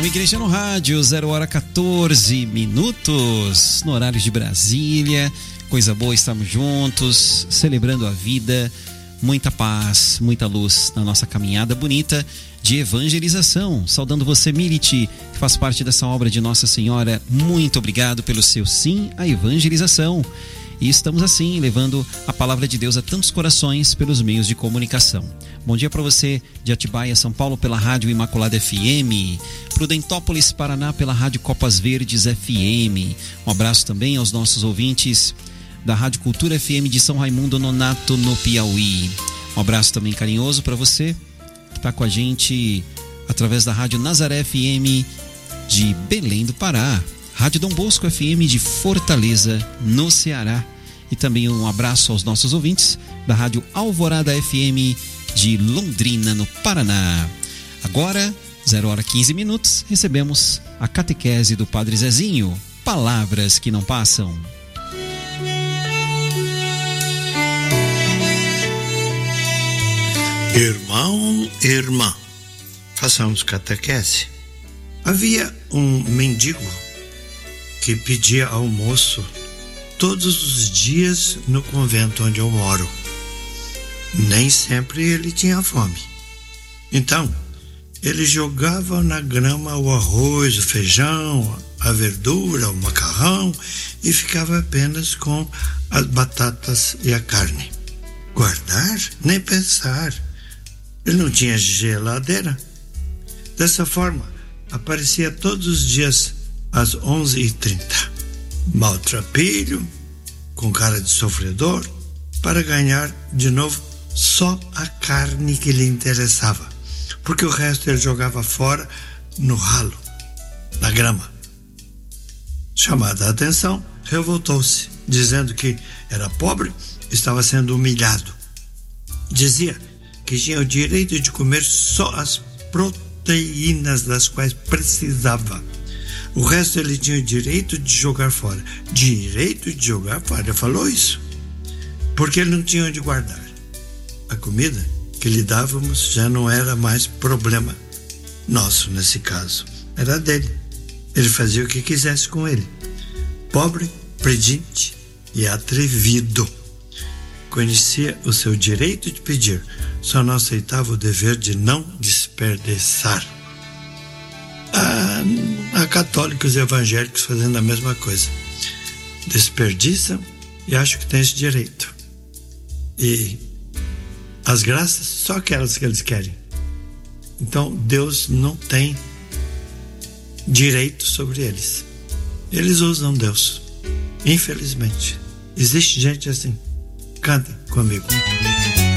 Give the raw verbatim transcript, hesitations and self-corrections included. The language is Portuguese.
Igreja no Rádio, zero hora quatorze minutos, no horário de Brasília. Coisa boa, estamos juntos, celebrando a vida, muita paz, muita luz na nossa caminhada bonita de evangelização. Saudando você, Milite, que faz parte dessa obra de Nossa Senhora. Muito obrigado pelo seu sim à evangelização. E estamos assim, levando a palavra de Deus a tantos corações pelos meios de comunicação. Bom dia para você de Atibaia, São Paulo, pela Rádio Imaculada F M. Prudentópolis, Paraná, pela Rádio Copas Verdes F M. Um abraço também aos nossos ouvintes da Rádio Cultura F M de São Raimundo Nonato, no Piauí. Um abraço também carinhoso para você que está com a gente através da Rádio Nazaré F M de Belém do Pará. Rádio Dom Bosco F M de Fortaleza, no Ceará. E também um abraço aos nossos ouvintes da Rádio Alvorada F M de Londrina, no Paraná. Agora, zero hora quinze minutos, recebemos a catequese do Padre Zezinho. Palavras que não passam. Irmão e irmã, façamos catequese. Havia um mendigo que pedia almoço todos os dias no convento onde eu moro. Nem sempre ele tinha fome. Então, ele jogava na grama o arroz, o feijão, a verdura, o macarrão e ficava apenas com as batatas e a carne. Guardar? Nem pensar. Ele não tinha geladeira. Dessa forma, aparecia todos os dias às onze e trinta, maltrapilho, com cara de sofredor, para ganhar de novo só a carne que lhe interessava, porque o resto ele jogava fora no ralo, na grama. Chamada a atenção, revoltou-se, dizendo que era pobre, estava sendo humilhado. Dizia que tinha o direito de comer só as proteínas das quais precisava. O resto ele tinha o direito de jogar fora. Direito de jogar fora, ele falou isso. Porque ele não tinha onde guardar. A comida que lhe dávamos já não era mais problema nosso nesse caso. Era dele. Ele fazia o que quisesse com ele. Pobre, pedinte e atrevido. Conhecia o seu direito de pedir, só não aceitava o dever de não desperdiçar. Ah, há católicos e evangélicos fazendo a mesma coisa. Desperdiçam e acham que tem esse direito. E as graças, só aquelas que eles querem. Então Deus não tem direito sobre eles. Eles usam Deus. Infelizmente. Existe gente assim. Canta comigo.